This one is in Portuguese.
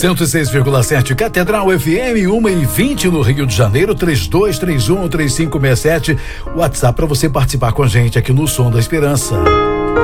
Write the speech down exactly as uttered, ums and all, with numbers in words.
cento e seis vírgula sete Catedral F M, uma e vinte no Rio de Janeiro, três dois três um, três cinco seis sete. WhatsApp para você participar com a gente aqui no Som da Esperança.